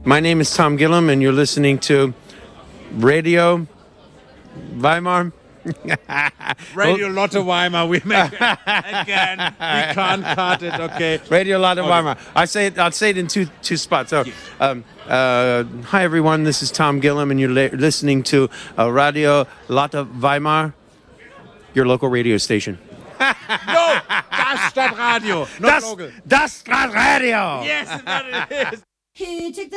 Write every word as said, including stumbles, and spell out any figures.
My name is Tom Gillum, and you're listening to Radio Weimar. Radio Lotte Weimar. We make it again. We can't cut it. Okay. Radio Lotte Okay. Weimar. I say it. I'll say it in two two spots. So, um, uh, hi everyone. This is Tom Gillum, and you're li- listening to uh, Radio Lotte Weimar, your local radio station. No, das Stadtradio. Not Das, local. das Stadtradio. Yes, that it is. He took the